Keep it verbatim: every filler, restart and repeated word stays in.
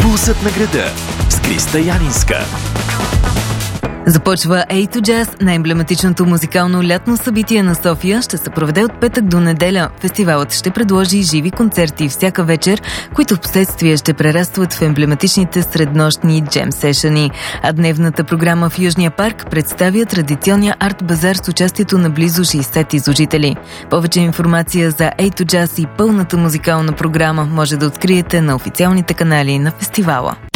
Пулсът на града с Криста Янинска. Започва Ей ту Jazz, най-емблематичното музикално лятно събитие на София. Ще се проведе от петък до неделя. Фестивалът ще предложи живи концерти всяка вечер, които в последствие ще прерастват в емблематичните среднощни джем сешъни. А дневната програма в Южния парк представя традиционния арт-базар с участието на близо шейсет изложители. Повече информация за Ей ту Jazz и пълната музикална програма може да откриете на официалните канали на фестивала.